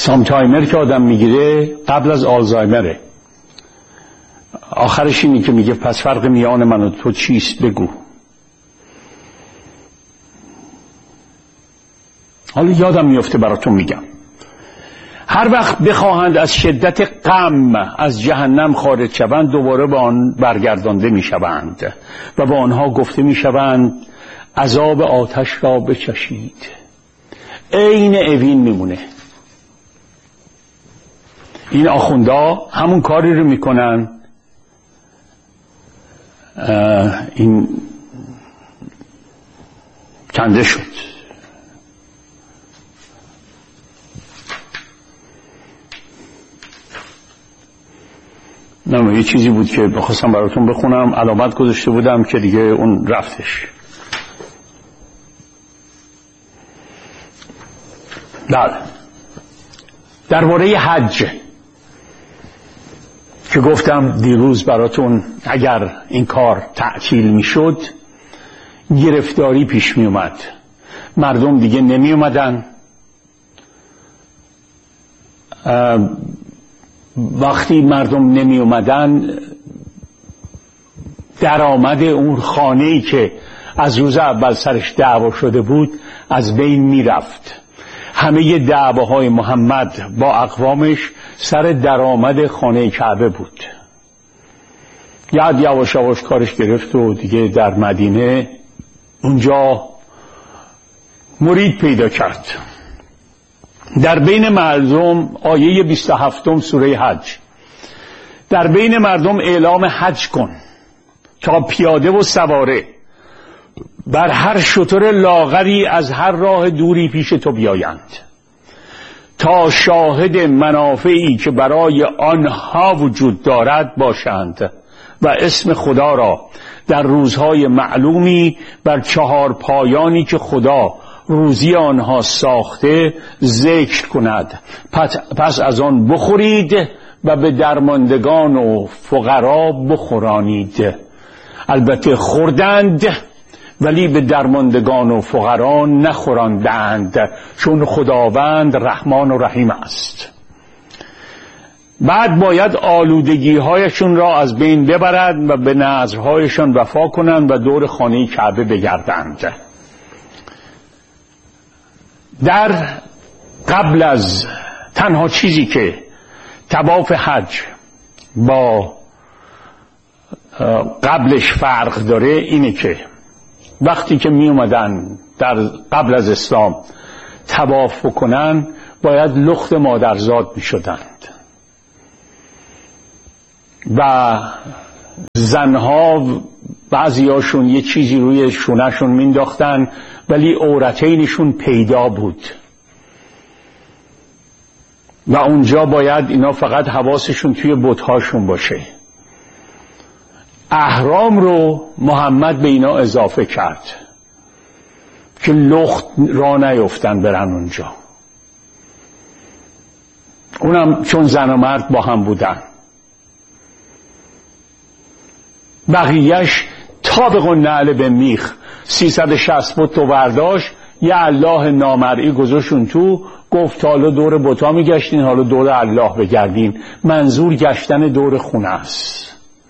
سامتایمر که آدم میگیره قبل از آلزایمره. آخرش اینی که میگه پس فرق میان من و تو چیست بگو. حالا یادم میفته براتون میگم. هر وقت بخواهند از شدت غم از جهنم خارج شوند دوباره به آن برگردانده میشوند و به آنها گفته میشوند عذاب آتش را بچشید. عین اوین میمونه. این آخوندا همون کاری رو میکنن. این کنده شد. نه یه چیزی بود که بخواستم براتون بخونم، علامت گذاشته بودم که دیگه اون رفتش. بله، درباره حج که گفتم دیروز براتون اگر این کار تعطیل میشد گرفتاری پیش می اومد. مردم دیگه نمی اومدن. وقتی مردم نمی اومدن درآمد اون خانه‌ای که از روز اول سرش دعوا شده بود از بین می رفت. همه دعواهای محمد با اقوامش سر درآمد خانه کعبه بود. یواش یواش کارش گرفت و دیگه در مدینه اونجا مرید پیدا کرد. در بین مردم آیه 27 سوره حج، در بین مردم اعلام حج کن تا پیاده و سواره بر هر شتر لاغری از هر راه دوری پیش تو بیایند تا شاهد منافعی که برای آنها وجود دارد باشند و اسم خدا را در روزهای معلومی بر 4 پایانی که خدا روزی آنها ساخته ذکر کند. پس از آن بخورید و به درماندگان و فقرا بخورانید. البته خوردند ولی به درماندگان و فقرا نخوراندند چون خداوند رحمان و رحیم است. بعد باید آلودگی هایشون را از بین ببرند و به نذرهایشان وفا کنند و دور خانه کعبه بگردند. در قبل از تنها چیزی که طواف حج با قبلش فرق داره اینه که وقتی که می اومدن در قبل از اسلام طواف بکنن باید لخت مادرزاد می شدند و زنها بعضیاشون یه چیزی روی شونهشون مینداختن ولی عورتینشون پیدا بود و اونجا باید اینا فقط حواسشون توی بتهاشون باشه. احرام رو محمد به اینا اضافه کرد که لخت را نیفتن برن اونجا. اونم چون زن و مرد با هم بودن. بقیهش طابق النعل به میخ 360 بت تو برداشت، یه الله نامرئی گذاشتون تو، گفت حالا دور بتا میگشتین حالا دور الله بگردین. منظور گشتن دور خونه است.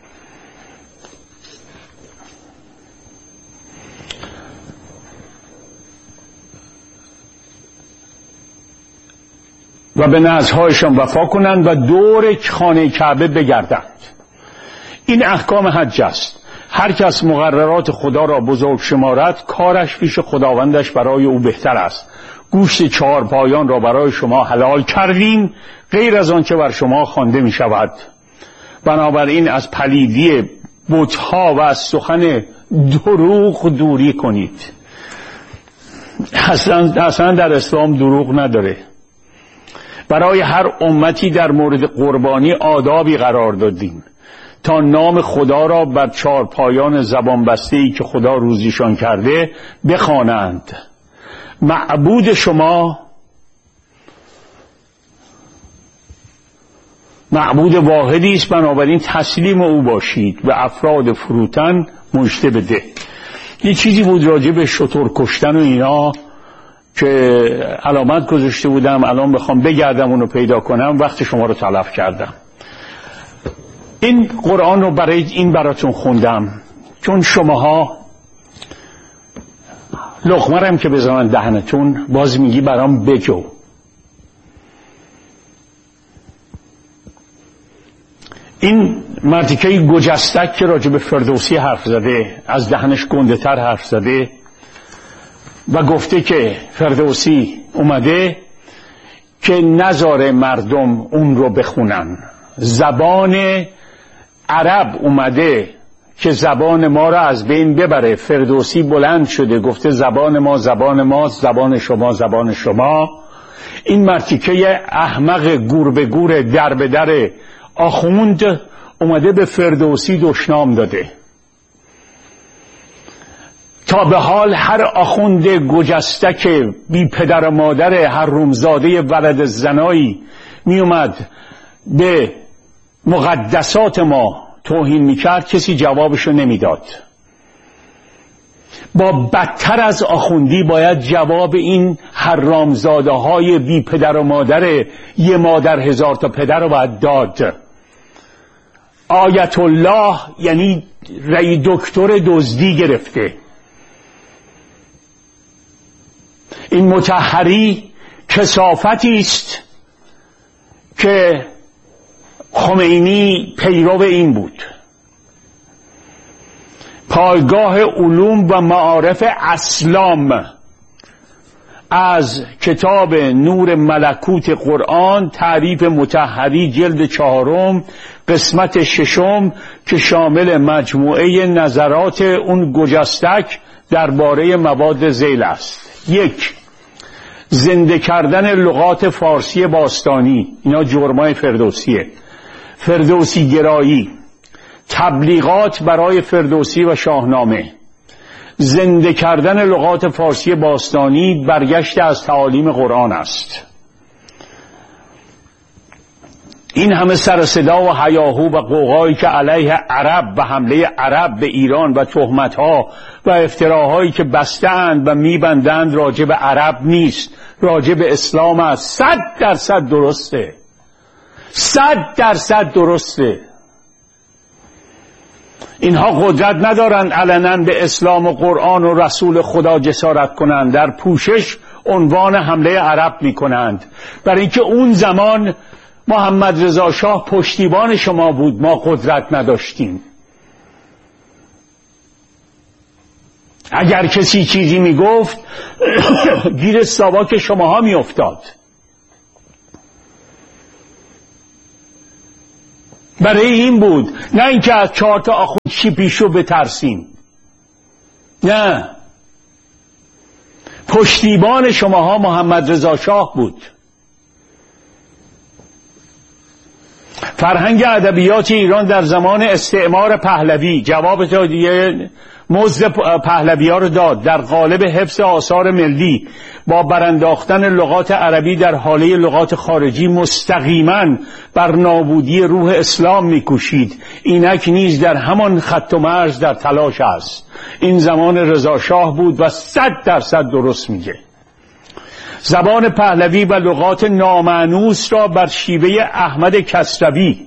و به نذرهایشان وفا کنند و دور خانه کعبه بگردند. این احکام حج است. هر کس مقررات خدا را بزرگ شمارد کارش پیش خداوندش برای او بهتر است. گوشت 4 پایان را برای شما حلال کردیم غیر از آن که بر شما خوانده می شود. بنابراین از پلیدی بتها و از سخن دروغ دوری کنید. اصلا در اسلام دروغ نداره. برای هر امتی در مورد قربانی آدابی قرار دادیم تا نام خدا را بر 4 پایان زبان بسته‌ای که خدا روزیشان کرده بخوانند. معبود شما معبود واحدی است، بنابراین تسلیم او باشید و افراد فروتن مژده بده. یه چیزی بود راجع به شتر کشتن و اینا که علامت گذاشته بودم، الان بخوام بگردم اونو پیدا کنم وقت شما رو تلف کردم. این قرآن رو براتون خوندم چون شماها لقمه که بزنن دهنتون باز میگی برام بجو. این مرتیکه گجستک که راجع به فردوسی حرف زده، از دهنش گنده تر حرف زده و گفته که فردوسی اومده که نذاره مردم اون رو بخونن. زبان عرب اومده که زبان ما رو از بین ببره. فردوسی بلند شده گفته زبان ما زبان ماست، زبان شما زبان شما. این مرتیکه احمق گور به گور در به در آخوند اومده به فردوسی دشنام داده. تا به حال هر آخوند گجستک بی پدر و مادر هر رومزاده ولد زنایی می اومد به مقدسات ما توهین میکرد، کسی جوابشو نمیداد. با بدتر از آخوندی باید جواب این حرامزاده های بی پدر و مادر یه مادر هزار تا پدر رو باید داد. آیت الله یعنی رئی دکتر دزدی گرفته. این مطهری کثافتی است که خمینی پیرو این بود. پایگاه علوم و معارف اسلام از کتاب نور ملکوت قرآن، تعریف مطهری جلد 4 قسمت 6 که شامل مجموعه نظرات اون گجستک درباره مواد ذیل است. 1. زنده کردن لغات فارسی باستانی، اینا جرمای فردوسیه. فردوسی گرایی، تبلیغات برای فردوسی و شاهنامه، زنده کردن لغات فارسی باستانی، برگشت از تعالیم قرآن است. این همه سر صدا و هیاهو و قوقایی که علیه عرب و حمله عرب به ایران و تهمت‌ها و افتراهایی که بستند و میبندند راجع به عرب نیست، راجع به اسلام است. 100% درسته، 100% درسته. اینها قدرت ندارن علنا به اسلام و قرآن و رسول خدا جسارت کنند، در پوشش عنوان حمله عرب میکنند. برای اینکه اون زمان محمد رضا شاه پشتیبان شما بود، ما قدرت نداشتیم. اگر کسی چیزی میگفت گیر ساواک شماها میافتاد. برای این بود، نه اینکه از 4 تا آخوند چی پیشو بترسیم. نه، پشتیبان شماها محمد رضا شاه بود. فرهنگ ادبیات ایران در زمان استعمار پهلوی، جواب تا دیگه مزد پهلوی ها رو داد، در قالب حفظ آثار ملی با برانداختن لغات عربی در حاله لغات خارجی مستقیما بر نابودی روح اسلام میکوشید. اینک نیز در همان خط و مرز در تلاش است. این زمان رضا شاه بود و 100% درست میگه. زبان پهلوی و لغات نامانوس را بر شیوه احمد کسروی،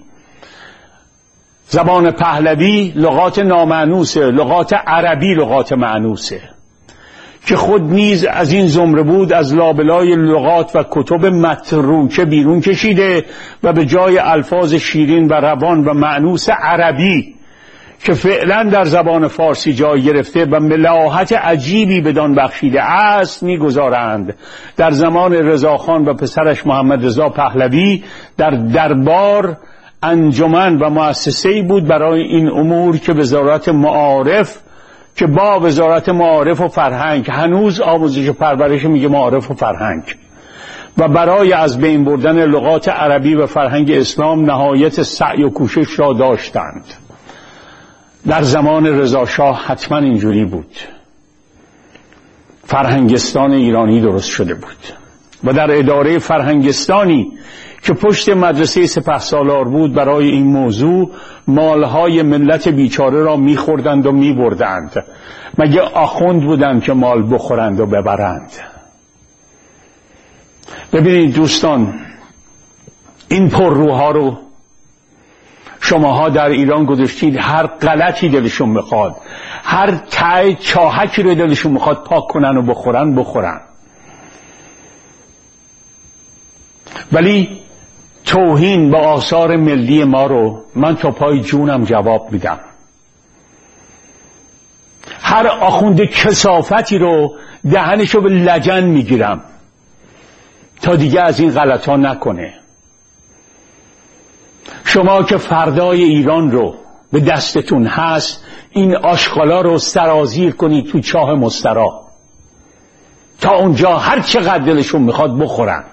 زبان پهلوی لغات نامانوسه، لغات عربی لغات مانوسه، که خود نیز از این زمره بود، از لابلای لغات و کتب متروکه بیرون کشیده و به جای الفاظ شیرین و روان و مانوس عربی که فعلا در زبان فارسی جای گرفته و ملاحت عجیبی بدان بخشیده است میگذارند. در زمان رضاخان و پسرش محمد رضا پهلوی در دربار انجمن و مؤسسه‌ای بود برای این امور که وزارت معارف، که با وزارت معارف و فرهنگ، هنوز آموزش و پرورش میگه معارف و فرهنگ، و برای از بین بردن لغات عربی و فرهنگ اسلام نهایت سعی و کوشش را داشتند. در زمان رضا شاه حتما اینجوری بود. فرهنگستان ایرانی درست شده بود و در اداره فرهنگستانی که پشت مدرسه سپهسالار بود برای این موضوع مالهای ملت بیچاره را میخوردند و میبردند. مگه آخوند بودند که مال بخورند و ببرند؟ ببینید دوستان، این پرروها رو شماها در ایران گذاشتید هر غلطی دلشون میخواد، هر ته چاهکی رو دلشون میخواد پاک کنن و بخورن. ولی توهین به آثار ملی ما رو من تا پای جونم جواب میدم. هر آخوند کثافتی رو دهنشو به لجن میگیرم تا دیگه از این غلطا نکنه. شما که فردای ایران رو به دستتون هست، این آشغالا رو سرازیر کنید تو چاه مسترا تا اونجا هر چقدر دلشون میخواد بخورند.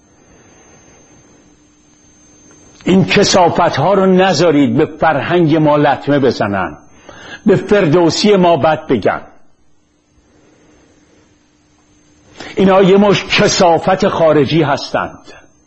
این کثافت ها رو نذارید به فرهنگ ما لطمه بزنن، به فردوسی ما بد بگن. اینا یه مش کثافت خارجی هستند.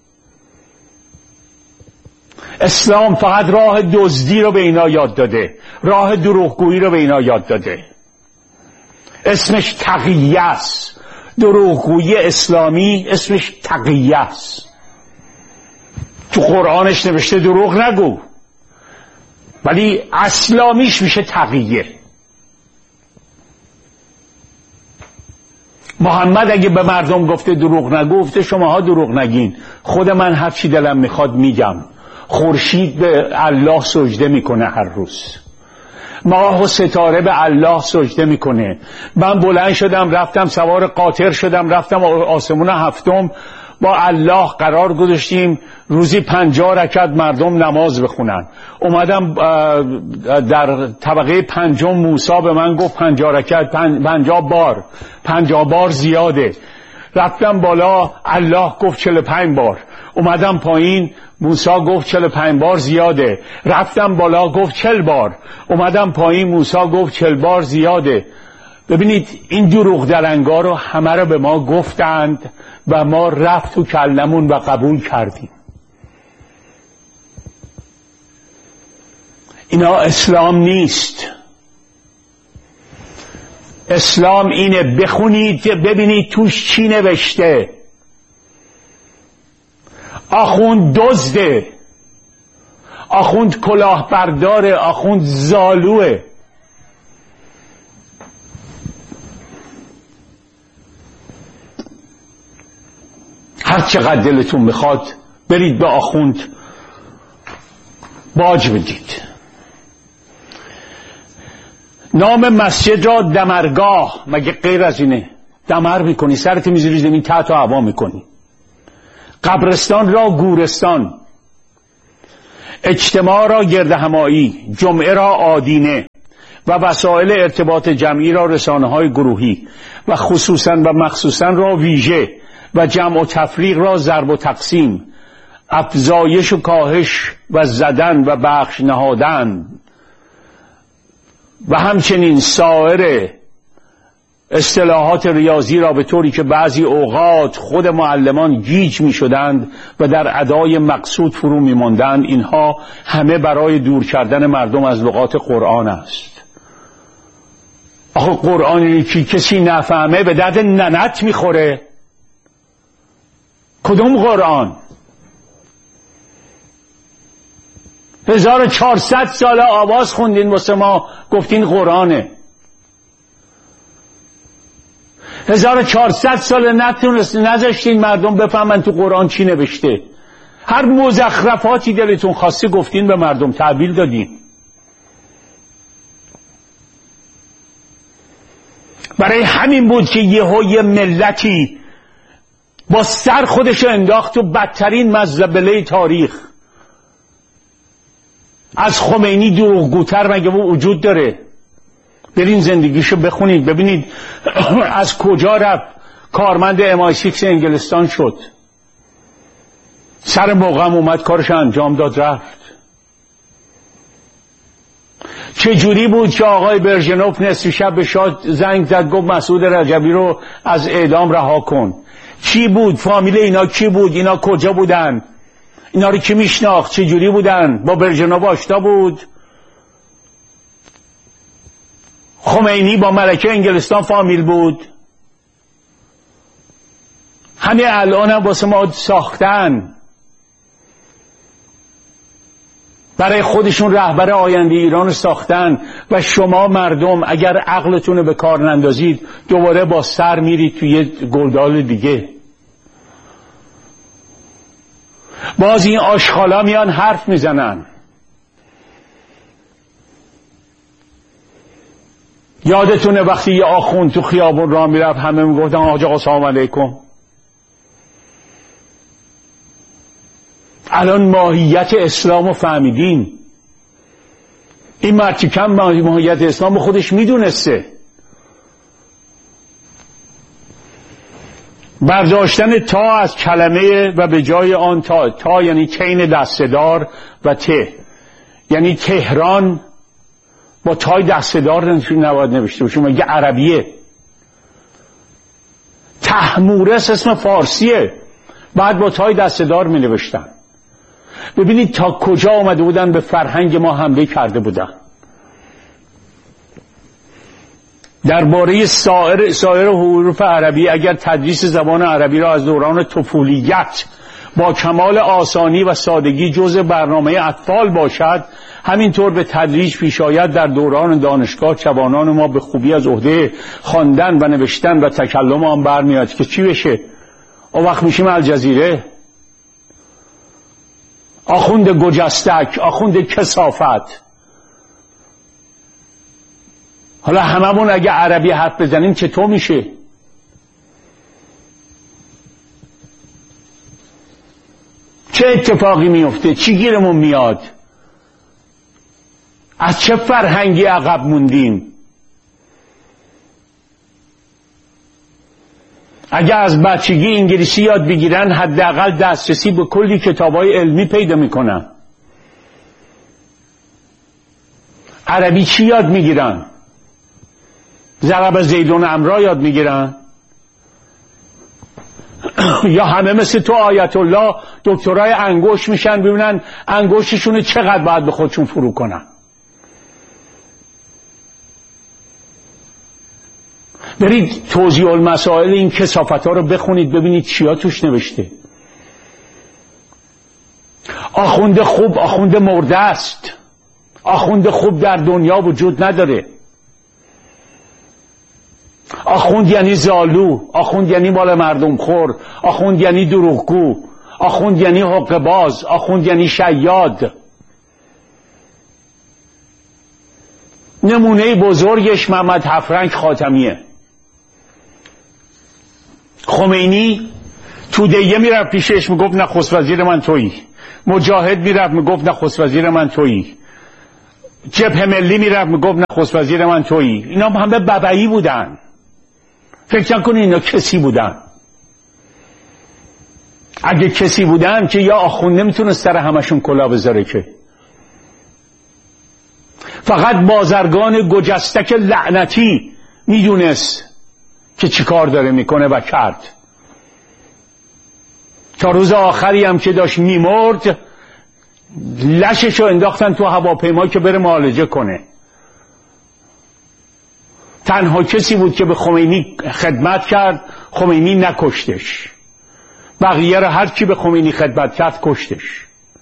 اسلام فقط راه دزدی رو به اینا یاد داده، راه دروغگویی رو به اینا یاد داده. اسمش تقیه است. دروغگویی اسلامی اسمش تقیه است. تو قرآنش نوشته دروغ نگو، ولی اسلامیش میشه تقیه. محمد اگه به مردم گفته دروغ نگو، گفته شماها دروغ نگین، خود من هر چی دلم میخواد میگم. خورشید به الله سجده میکنه هر روز، ماه و ستاره به الله سجده میکنه. من بلند شدم رفتم سوار قاطر شدم رفتم آسمون هفتم، با الله قرار گذاشتیم روزی 50 رکعت مردم نماز بخونن. اومدم در طبقه 5 موسی به من گفت 50 رکعت 50 بار زیاده. رفتم بالا، الله گفت 45 بار. اومدم پایین، موسی گفت 45 بار زیاده. رفتم بالا، گفت 40 بار. اومدم پایین، موسی گفت 40 بار زیاده. ببینید این دروغ درنگا رو همه رو به ما گفتند و ما رفت تو کلمون و قبول کردیم. اینا اسلام نیست. اسلام اینه، بخونید ببینید توش چی نوشته. آخوند دزده، آخوند کلاهبرداره، آخوند زالوه. هر چقدر دلتون میخواد برید به آخوند باج بدید. نام مسجد را دمرگاه، مگه غیر از اینه؟ دمر میکنی، سرت میذاری زمین، تحت و هوا میکنی. قبرستان را گورستان، اجتماع را گردهمایی، جمعه را آدینه و وسایل ارتباط جمعی را رسانه‌های گروهی و خصوصا و مخصوصا را ویژه و جمع و تفریق را ضرب و تقسیم، افزایش و کاهش و زدن و بخش نهادن و همچنین سایر اصطلاحات ریاضی را به طوری که بعضی اوقات خود معلمان گیج می شدند و در ادای مقصود فرو می ماندند. اینها همه برای دور کردن مردم از لغات قرآن است. آخه قرآنی که کسی نفهمه به درد ننت می خوره. کدوم قرآن؟ 1400 ساله آواز خوندین واسه ما، گفتین قرآنه. 1400 ساله نذاشتین مردم بفهمن تو قرآن چی نوشته. هر مزخرفاتی دلتون خواسته گفتین به مردم، تعبیل دادین. برای همین بود که یه ملتی با سر خودش انداخت تو بدترین مزبله تاریخ. از خمینی دروغگوتر مگه وجود داره؟ برین زندگیشو بخونید ببینید از کجا رفت. کارمند MI6 انگلستان شد، سر موقعم اومد کارش انجام داد رفت. چجوری بود که آقای برژنوف نصف شب به شاه زنگ زد گفت مسعود رجبی رو از اعدام رها کن؟ چی بود؟ فامیل اینا کی بود؟ اینا کجا بودن؟ اینا رو کی میشناخت؟ چجوری بودن؟ با برژنوف آشنا بود؟ خمینی با ملکه انگلستان فامیل بود؟ همین الان هم واسه ما ساختن، برای خودشون رهبر آینده ایران ساختن و شما مردم اگر عقلتون رو به کار نندازید دوباره با سر میرید توی گلدال دیگه. باز این آشغالا میان حرف میزنن. یادتونه وقتی یه آخوند تو خیابون راه میرفت همه میگفتن آقا سلام علیکم. الان ماهیت اسلام رو فهمیدین. این مرد کم ماهیت اسلام رو خودش میدونسته. برداشتن تا از کلمه و به جای آن تا یعنی چین دسته‌دار و ته، یعنی تهران با تای دسته‌دار نباید نوشته باشه، مگه عربیه؟ تحمورس اسم فارسیه، بعد با تای دسته‌دار می نوشتن. ببینید تا کجا آمده بودن به فرهنگ ما حمله کرده بودن. درباره سایر حروف عربی اگر تدریس زبان عربی را از دوران طفولیت با کمال آسانی و سادگی جزء برنامه اطفال باشد، همینطور به تدریج پیش آید در دوران دانشگاه جوانان ما به خوبی از عهده خواندن و نوشتن و تکلم آن برمیاد که چی بشه؟ اون وقت میشیم الجزیره، آخوند گجستک، آخوند کثافت. حالا هممون اگه عربی حرف بزنیم چطور میشه؟ چه اتفاقی میفته؟ چی گیرمون میاد؟ از چه فرهنگی عقب موندیم؟ اگه از بچگی انگلیسی یاد بگیرن حداقل دسترسی به کلی کتابای علمی پیدا میکنن. عربی چی یاد میگیرن؟ ضرب زیدون امرا یاد میگیرن؟ یا همه مثل تو آیت الله دکترای انگشت میشن ببینن انگشتشون چقدر باید به خودشون فرو کنن؟ برید توضیح المسائل این کثافت ها رو بخونید ببینید چیا توش نوشته. آخوند خوب آخوند مرده است. آخوند خوب در دنیا وجود نداره. آخوند یعنی زالو، آخوند یعنی مال مردم خور، آخوند یعنی دروغگو، آخوند یعنی حقه باز، آخوند یعنی شیاد. نمونه بزرگش محمد هفرنگ خاتمیه. خمینی توده‌یه میرفت پیشش میگفت نخست وزیر من تویی، مجاهد میرفت میگفت نخست وزیر من تویی، جبهه ملی میرفت میگفت نخست وزیر من تویی. اینا همه ببعی بودن. فکر نکنید اینا کسی بودن. اگه کسی بودن که یا آخوند نمیتونست سر همشون کلا بذاره که. فقط بازرگان گجستک لعنتی میدونست که چی کار داره میکنه و کرد. تا روز آخری هم که داشت میمرد لششو انداختن تو هواپیما که بره معالجه کنه. تنها کسی بود که به خمینی خدمت کرد، خمینی نکشتش. بقیه رو هر کی به خمینی خدمت کرد کشتش.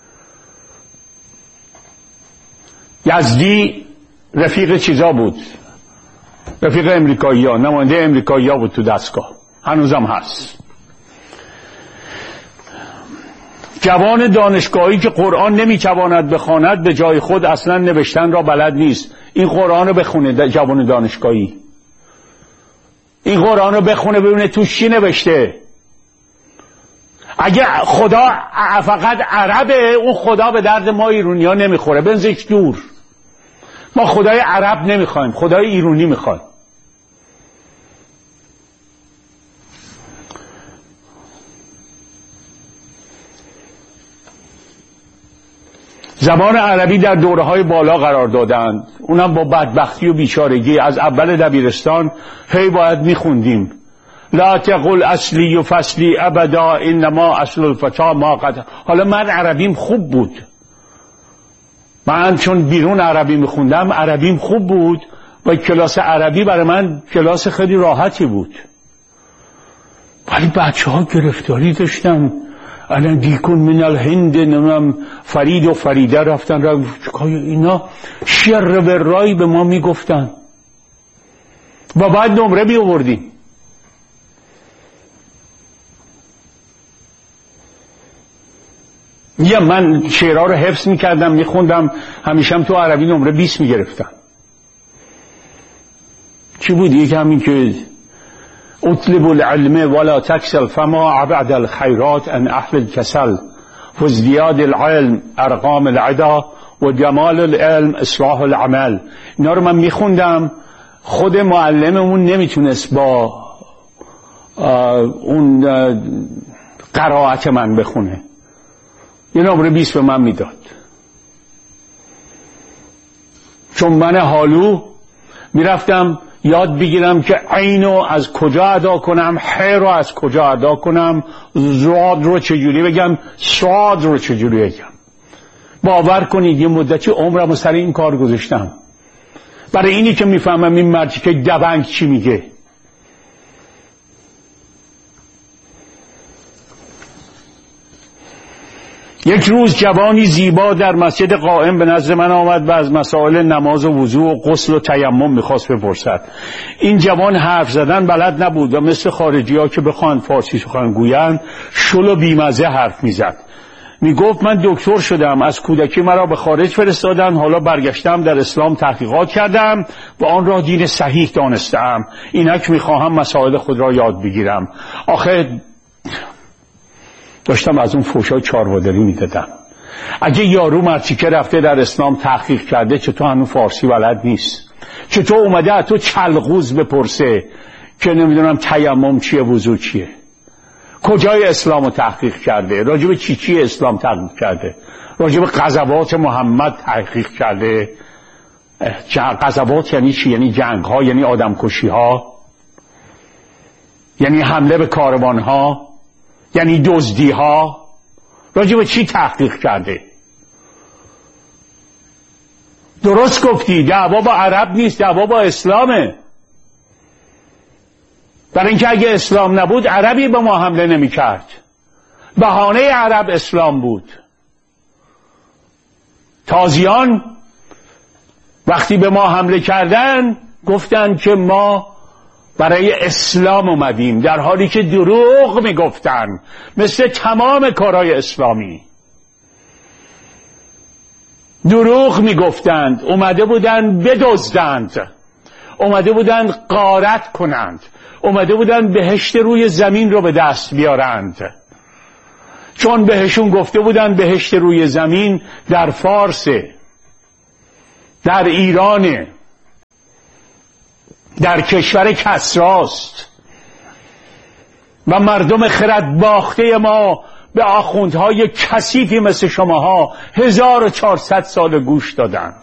یزدی رفیق چیزا بود، رفیق امریکایی ها، نماینده امریکایی ها بود تو دستگاه، هنوزم هست. جوان دانشگاهی که قرآن نمیتواند بخواند به جای خود اصلا نوشتن را بلد نیست. این قرآن رو بخونه جوان دانشگاهی، این قرآن رو بخونه ببینه توش چی نوشته. اگه خدا فقط عربه اون خدا به درد ما ایرونی ها نمیخوره، بنزش دور. ما خدای عرب نمیخوایم، خدای ایرونی میخوایم. زبان عربی در دوره‌های بالا قرار دادند، اونم با بدبختی و بیچارگی. از اول دبیرستان هی باید میخوندیم لا تقل اصلی و فصلی ابدا انما اصل الفتا ما قد. حالا من عربیم خوب بود، من چون بیرون عربی میخوندم عربیم خوب بود و کلاس عربی برای من کلاس خیلی راحتی بود. ولی بچه ها گرفتاری داشتن. الان دیکن من الهند، نمیم فرید و فریده رفتن اینا شر به رای به ما میگفتن و بعد نمره بی آوردیم. یا من شعرها رو حفظ میکردم میخوندم، همیشه هم تو عربی نمره 20 میگرفتم. چی بود؟ یکی همین که اطلب العلم ولا تکسل فما عبد الخیرات ان اهل الکسل فازدیاد العلم ارقام العدا و جمال العلم اصلاح العمل. اینا رو من میخوندم. خود معلممون نمیتونست با اون قرائت من بخونه، یه نمره 20 به من میداد. چون من حالو میرفتم یاد بگیرم که عینو از کجا ادا کنم، ح رو از کجا ادا کنم، زاد رو چجوری بگم، صاد رو چجوری بگم. باور کنید یه مدتی عمرم سر این کار گذاشتم، برای اینی که میفهمم این مردی که دبنگ چی میگه. یک روز جوانی زیبا در مسجد قائم به نزد من آمد و از مسائل نماز و وضو و غسل و تیمم میخواست بپرسد. این جوان حرف زدن بلد نبود و مثل خارجی ها که بخوان فارسی سخن گویند شل و بیمزه حرف میزد. میگفت من دکتر شدم، از کودکی مرا به خارج فرستادن، حالا برگشتم در اسلام تحقیقات کردم و آن را دین صحیح دانستم. اینک میخواهم مسائل خود را یاد بگیرم. آخه داشتم از اون فوشای چاروادری میدادم. اگه یارو مرچی که رفته در اسلام تحقیق کرده چطور هنوز فارسی بلد نیست؟ چطور اومده از تو چلغوز بپرسه که نمیدونم تیمم چیه وضو چیه؟ کجای اسلام رو تحقیق کرده؟ راجب چی اسلام تحقیق کرده؟ راجب غزوات محمد تحقیق کرده؟ غزوات یعنی چی؟ یعنی جنگ ها، یعنی آدم کشی ها، یعنی حمله به کاروان ها، یعنی دزدی ها. راجب چی تحقیق کرده؟ درست گفتی، دعوا با عرب نیست، دعوا با اسلامه. برای اینکه اگه اسلام نبود عربی به ما حمله نمی کرد. بهانه عرب اسلام بود. تازیان وقتی به ما حمله کردن گفتن که ما برای اسلام اومدیم، در حالی که دروغ میگفتن، مثل تمام کارهای اسلامی دروغ میگفتند. اومده بودند بدزدند، اومده بودند غارت کنند، اومده بودند بهشت روی زمین رو به دست بیارند. چون بهشون گفته بودند بهشت روی زمین در فارسه، در ایرانه، در کشور کسراست و مردم خرد باخته ما به آخوندهای کثیفی مثل شماها 1400 سال گوش دادند.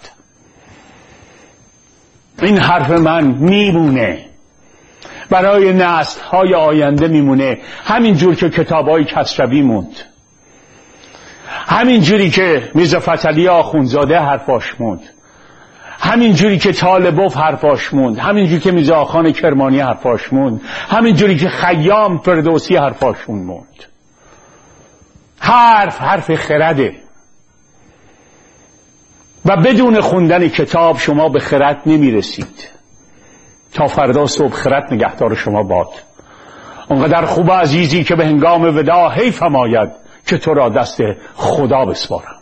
این حرف من میمونه، برای نسل‌های آینده میمونه، همین جور که کتاب‌های کسروی موند، همین جوری که میرزا فتحعلی آخوندزاده حرفاش موند، همین جوری که طالبوف حرفاش موند، همین جوری که میرزا آخان کرمانی حرفاش موند، همین جوری که خیام فردوسی حرفاشون موند. حرف خرده و بدون خوندن کتاب شما به خرد نمیرسید. تا فردا صبح خرد نگهدار شما باد. اونقدر خوب عزیزی که به هنگام وداع حیفم آید که تو را دست خدا بسپارم.